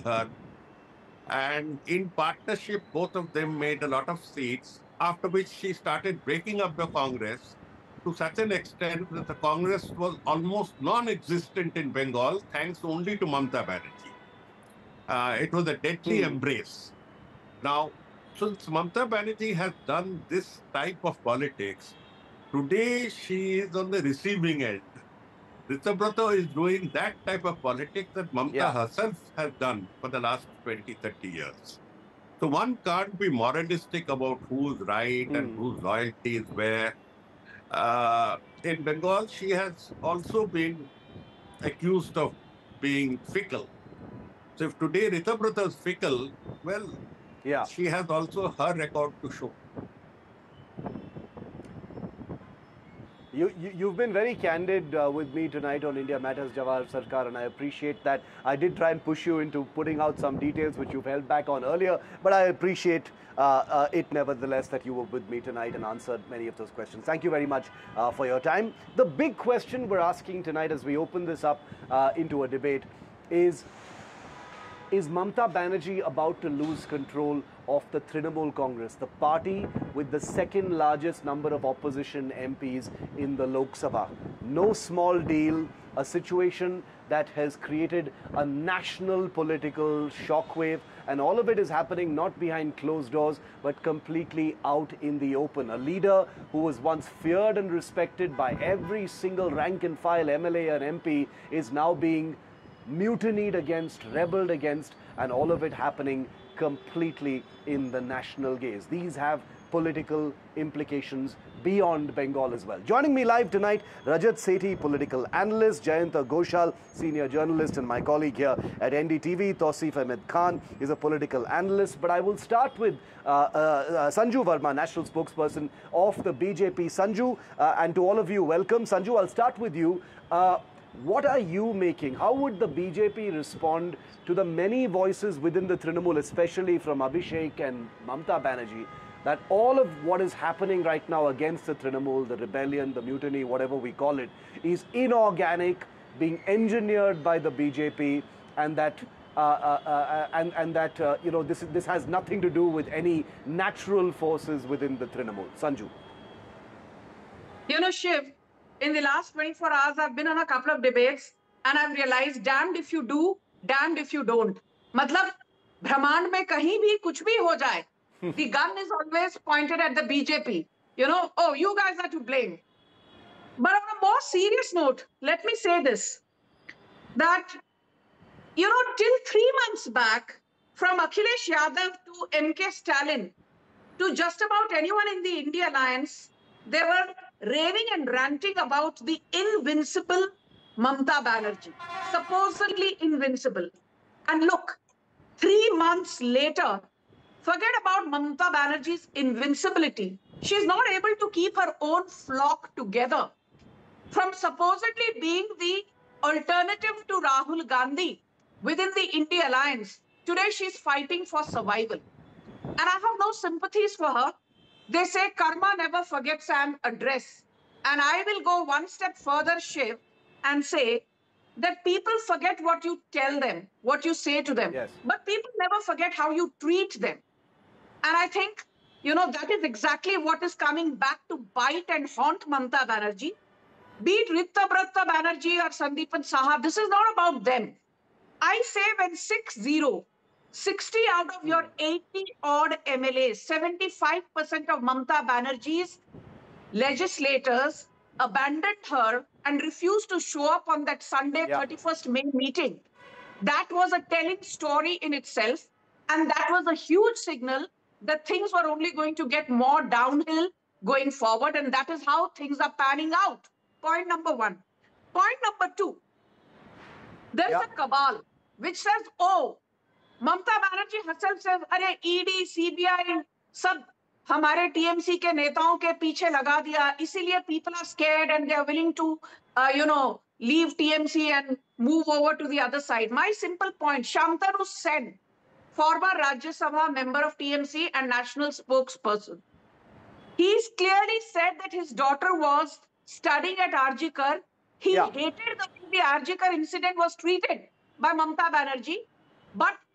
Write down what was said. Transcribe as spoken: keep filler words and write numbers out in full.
her. And in partnership, both of them made a lot of seats, after which she started breaking up the Congress to such an extent that the Congress was almost non-existent in Bengal, thanks only to Mamata Banerjee. Uh, it was a deadly Hmm. embrace. Now, since Mamata Banerjee has done this type of politics, today she is on the receiving end. Ritabrata is doing that type of politics that Mamata Yeah. herself has done for the last twenty, thirty years. So one can't be moralistic about who's right and Hmm. whose loyalty is where. Uh, in Bengal, she has also been accused of being fickle. So if today Ritabrata is fickle, well, Yeah. she has also her record to show. You, you, you've been very candid uh, with me tonight on India Matters, Jawahar Sarkar, and I appreciate that. I did try and push you into putting out some details which you've held back on earlier, but I appreciate uh, uh, it nevertheless that you were with me tonight and answered many of those questions. Thank you very much uh, for your time. The big question we're asking tonight as we open this up uh, into a debate is is Mamata Banerjee about to lose control of the Trinamool Congress, the party with the second largest number of opposition M Ps in the Lok Sabha? No small deal, a situation that has created a national political shockwave, and all of it is happening not behind closed doors but completely out in the open. A leader who was once feared and respected by every single rank and file M L A and M P is now being mutinied against, rebelled against, and all of it happening completely in the national gaze. These have political implications beyond Bengal as well. Joining me live tonight, Rajat Sethi, political analyst, Jayanta Ghoshal, senior journalist, and my colleague here at N D T V, Tausif Ahmed Khan, is a political analyst. But I will start with uh, uh, uh, Sanju Verma, national spokesperson of the B J P. Sanju, uh, and to all of you, welcome. Sanju, I'll start with you. Uh, What are you making? How would the B J P respond to the many voices within the Trinamool, especially from Abhishek and Mamata Banerjee, that all of what is happening right now against the Trinamool, the rebellion, the mutiny, whatever we call it, is inorganic, being engineered by the B J P, and that uh, uh, uh, and and that uh, you know this this has nothing to do with any natural forces within the Trinamool. Sanju. You know, Shiv, in the last twenty-four hours, I've been on a couple of debates and I've realized damned if you do, damned if you don't. मतलब ब्रह्मांड में कहीं भी कुछ भी हो जाए, the gun is always pointed at the B J P. You know, oh, you guys are to blame. But on a more serious note, let me say this, that, you know, till three months back, from Akhilesh Yadav to M K Stalin, to just about anyone in the India Alliance, they were raving and ranting about the invincible Mamata Banerjee, supposedly invincible. And look, three months later, forget about Mamata Banerjee's invincibility. She's not able to keep her own flock together. From supposedly being the alternative to Rahul Gandhi within the India Alliance, today she's fighting for survival. And I have no sympathies for her. They say karma never forgets an address. And I will go one step further, Shiv, and say that people forget what you tell them, what you say to them. Yes. But people never forget how you treat them. And I think, you know, that is exactly what is coming back to bite and haunt Mamata Banerjee. Be it Ritabrata Banerjee or Sandeepan Saha, this is not about them. I say when six zero, sixty out of your eighty odd M L As, seventy-five percent of Mamata Banerjee's legislators abandoned her and refused to show up on that Sunday, Yeah. thirty-first May meeting. That was a telling story in itself. And that was a huge signal that things were only going to get more downhill going forward. And that is how things are panning out. Point number one. Point number two, there is Yeah. a cabal which says, oh, Mamata Banerjee herself says, अरे E D, C B I, सब हमारे T M C के नेताओं के पीछे लगा दिया, इसीलिए people are scared and they are willing to, uh, you know, leave T M C and move over to the other side. My simple point, Shantanu Sen, former Rajya Sabha member of T M C and national spokesperson, he's clearly said that his daughter was studying at R G Kar. He Yeah. hated the way the R G Kar incident was treated by Mamata Banerjee, but